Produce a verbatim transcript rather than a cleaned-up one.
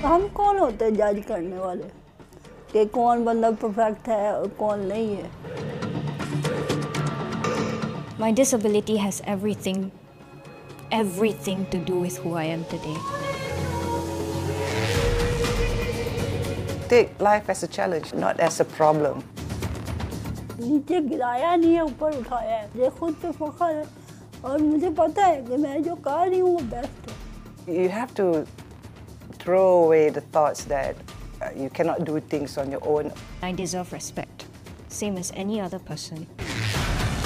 हम कौन होते हैं जज करने वाले कि कौन बंदा परफेक्ट है और कौन नहीं है? My disability has everything, everything to do with who I am today. Take life as a challenge, not as a problem. नीचे गिराया नहीं है, ऊपर उठाया है। मुझे खुद पे फख्र है और मुझे पता है कि मैं जो कर रही हूँ वो बेस्ट है। You have to throw away the thoughts that uh, you cannot do things on your own. I deserve respect, same as any other person.